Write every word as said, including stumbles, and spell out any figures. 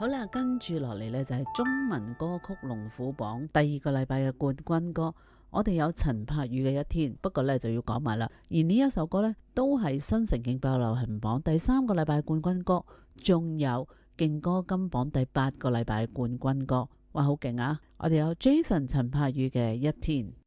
好啦，跟住落嚟呢，就係中文歌曲龍虎榜第二個禮拜嘅冠軍歌，我哋有陳柏宇嘅一天，不過呢就要講埋啦。而呢一首歌呢，都係新城勁爆流行榜第三個禮拜冠軍歌，仲有勁歌金榜第八個禮拜冠軍歌，哇，好勁啊！我哋有 Jason 陳柏宇嘅一天。